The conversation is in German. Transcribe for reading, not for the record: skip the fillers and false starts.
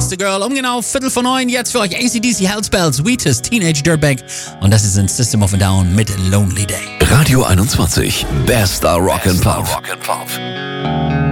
Gangster Girl. Um genau 8:45 jetzt für euch AC/DC Hellspells, Wheatus, Teenage Dirtbag. Und das ist ein System of a Down mit Lonely Day. Radio 21, bester Rock and Pop.